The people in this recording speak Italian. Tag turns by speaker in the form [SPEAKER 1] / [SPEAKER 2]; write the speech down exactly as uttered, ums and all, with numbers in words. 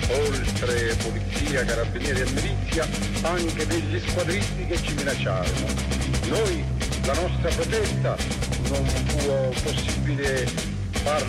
[SPEAKER 1] oltre polizia, carabinieri e milizia, anche degli squadristi che ci minacciarono. Noi, la nostra protesta, non fu possibile farla